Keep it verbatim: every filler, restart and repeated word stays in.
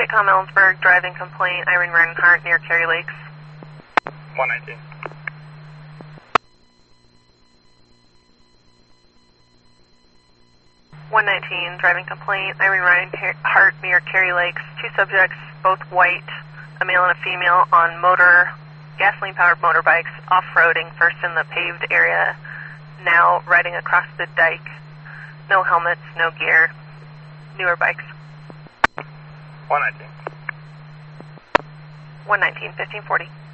Kitcom Ellensburg, driving complaint, Irene Reinhardt near Cary Lakes. one nineteen. one nineteen, driving complaint, Irene Reinhardt near Cary Lakes. Two subjects, both white, a male and a female, on motor, gasoline-powered motorbikes, off-roading, first in the paved area, now riding across the dike. No helmets, no gear, newer bikes. one nineteen. one nineteen, fifteen forty.